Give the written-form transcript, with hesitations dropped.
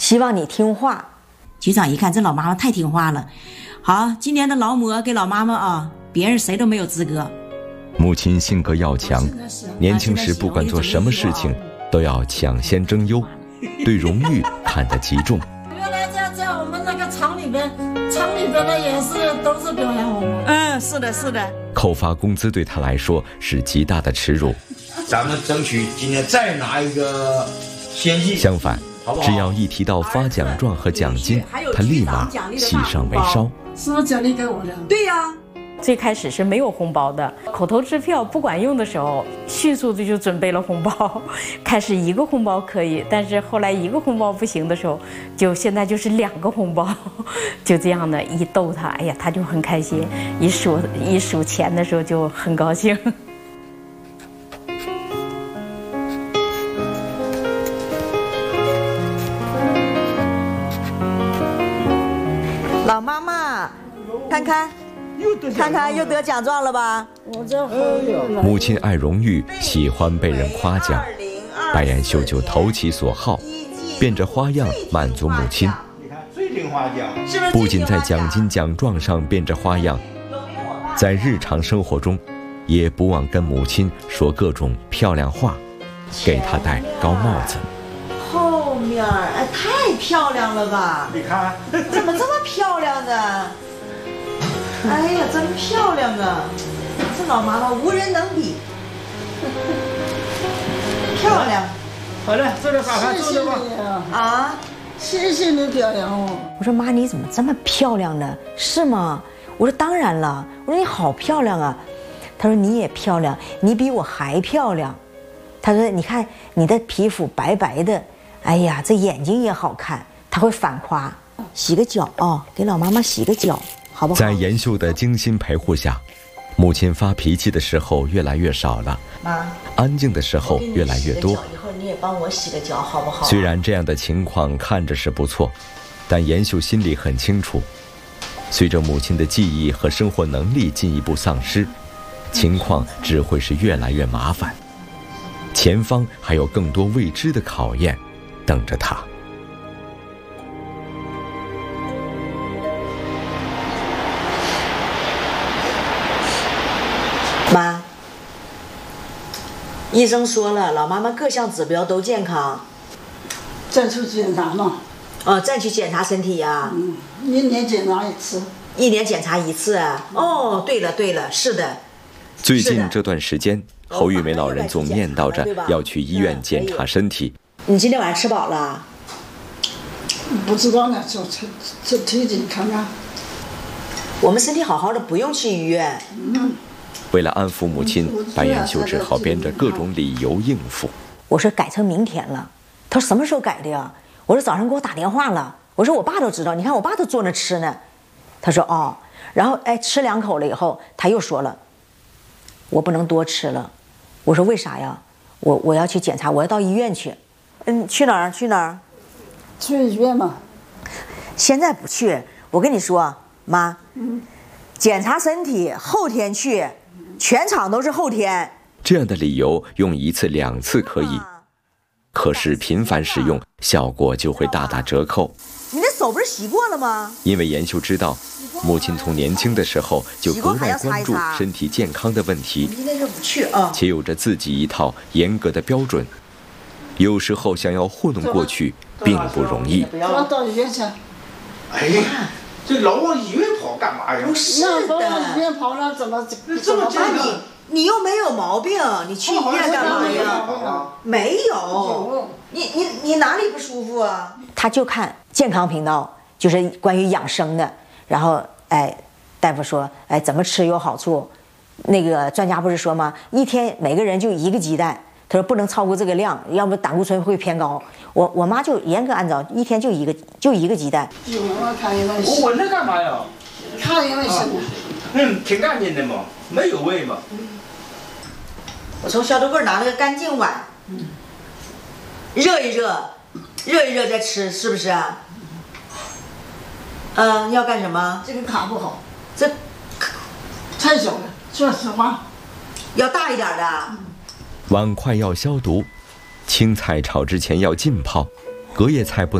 希望你听话。 局长一看这老妈妈太听话了，好，今年的劳模给老妈妈啊，别人谁都没有资格。 母亲性格要强，年轻时不管做什么事情都要抢先争优，对荣誉看得极重。 原来在我们那个厂里边的也是都是表扬我们。 是的，是的。 扣发工资对他来说是极大的耻辱。 咱们争取今年再拿一个先进。 相反，只要一提到发奖状和奖金，他立马喜上眉梢。 是不是奖励给我的？ 对呀。 最开始是没有红包的，口头支票不管用的时候，迅速的就准备了红包。开始1个红包可以，但是后来1个红包不行的时候，现在就是2个红包，就这样的一逗他，哎呀，他就很开心。一数钱的时候就很高兴。 老妈妈，看看又得奖状了吧？ 我这后面母亲爱荣誉，喜欢被人夸奖，白妍秀就投其所好，变着花样满足母亲。 你看最听话奖， 不仅在奖金奖状上变着花样，在日常生活中，也不忘跟母亲说各种漂亮话，给她戴高帽子。 后面太漂亮了吧？ 你看怎么这么漂亮呢？哎呀，真漂亮啊！这老妈妈无人能比，漂亮。 好了，做点法饭做的吧。 啊， 谢谢你表扬我。 我说妈，你怎么这么漂亮呢？是吗？我说当然了。我说你好漂亮啊。他说你也漂亮，你比我还漂亮。他说你看你的皮肤白白的，哎呀，这眼睛也好看。他会反夸。洗个脚啊，给老妈妈洗个脚。好不好？ 在妍秀的精心陪护下，母亲发脾气的时候越来越少了， 妈， 安静的时候越来越多。 一会儿你也帮我洗个脚，好不好？ 虽然这样的情况看着是不错，但妍秀心里很清楚，随着母亲的记忆和生活能力进一步丧失，情况只会是越来越麻烦。前方还有更多未知的考验等着她。 妈，医生说了，老妈妈各项指标都健康。 再去检查嘛。 再去检查身体呀。 1年检查1次。 1年检查1次啊？哦，对了，是的。 最近这段时间，侯玉梅老人总念叨着要去医院检查身体。 你今天晚上吃饱了？ 不知道呢，就体检看看。 我们身体好好的，不用去医院。 为了安抚母亲，白妍秀只好编着各种理由应付。 我说改成明天了。他说什么时候改的呀？我说早上给我打电话了。我说我爸都知道，你看我爸都坐那吃呢。他说哦，然后吃2口了以后，他又说了，我不能多吃了。我说为啥呀？我要去检查，我要到医院去。去哪儿？ 去医院嘛。 现在不去，我跟你说，妈。检查身体后天去，全场都是后天。 这样的理由用1次2次可以，可是频繁使用，效果就会大打折扣。 你的手不是洗过了吗？ 因为妍秀知道，母亲从年轻的时候就格外关注身体健康的问题， 今天就不去啊， 且有着自己一套严格的标准。有时候想要糊弄过去，并不容易。 不要到医院去。 哎呀，这老往医院跑干嘛呀？ 不是的， 那往医院跑了怎么办？你又没有毛病，你去医院干嘛呀？没有，你哪里不舒服啊？他就看健康频道，就是关于养生的。然后大夫说怎么吃有好处。那个专家不是说吗？1天每个人就1个鸡蛋。他说不能超过这个量，要不胆固醇会偏高。我妈就严格按照1天就一个鸡蛋。 我闻着干嘛呀？ 看因为什么？ 挺干净的嘛，没有味嘛。 我从消毒柜拿了个干净碗，热一热再吃，是不是啊？要干什么？ 这个卡不好， 这太小了，说实话。 要大一点的。 碗筷要消毒，青菜炒之前要浸泡，隔夜菜不